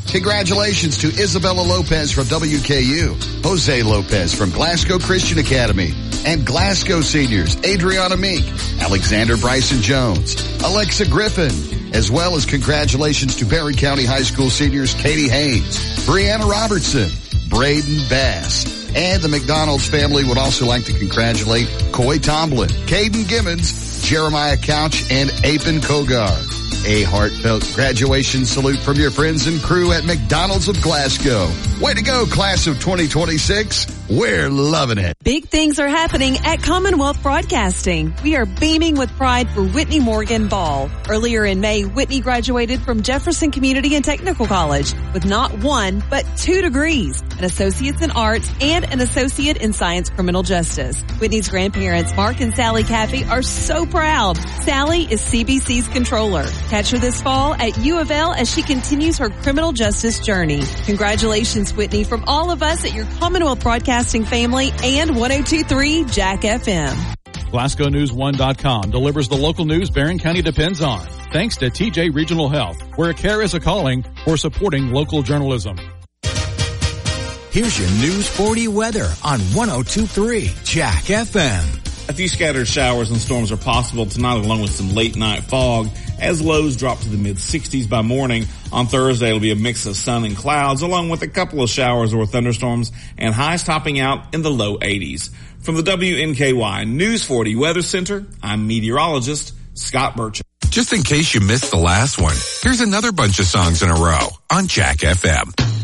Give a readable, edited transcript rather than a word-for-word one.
Congratulations to Isabella Lopez from WKU, Jose Lopez from Glasgow Christian Academy, and Glasgow seniors Adriana Meek, Alexander Bryson Jones, Alexa Griffin, as well as congratulations to Barron County High School seniors Katie Haynes, Brianna Robertson, Braden Bass, and the McDonald's family would also like to congratulate Coy Tomlin, Caden Gimmons, Jeremiah Couch, and Apen Kogar. A heartfelt graduation salute from your friends and crew at McDonald's of Glasgow. Way to go, class of 2026. We're loving it. Big things are happening at Commonwealth Broadcasting. We are beaming with pride for Whitney Morgan Ball. Earlier in May, Whitney graduated from Jefferson Community and Technical College with not one, but 2 degrees, an Associate's in Arts and an Associate in Science Criminal Justice. Whitney's grandparents, Mark and Sally Caffey, are so proud. Sally is CBC's controller. Catch her this fall at U of L as she continues her criminal justice journey. Congratulations, Whitney, from all of us at your Commonwealth Broadcasting family and 102.3 Jack FM. GlasgowNews1.com delivers the local news Barron County depends on. Thanks to TJ Regional Health, where care is a calling for supporting local journalism. Here's your News 40 weather on 102.3 Jack FM. A few scattered showers and storms are possible tonight, along with some late night fog, as lows drop to the mid-60s by morning. On Thursday, it'll be a mix of sun and clouds, along with a couple of showers or thunderstorms, and highs topping out in the low 80s. From the WNKY News 40 Weather Center, I'm meteorologist Scott Burchett. Just in case you missed the last one, here's another bunch of songs in a row on Jack FM.